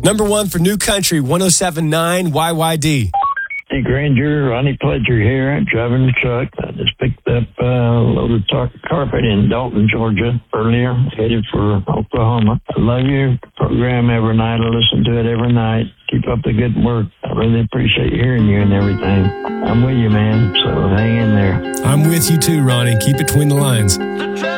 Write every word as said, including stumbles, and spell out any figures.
Number one for New Country, one oh seven point nine Y Y D. Hey, Granger, Ronnie Pledger here, driving the truck. I just picked up uh, a load of tar- carpet in Dalton, Georgia earlier, headed for Oklahoma. I love your program every night. I listen to it every night. Keep up the good work. I really appreciate hearing you and everything. I'm with you, man, so hang in there. I'm with you too, Ronnie. Keep it between the lines.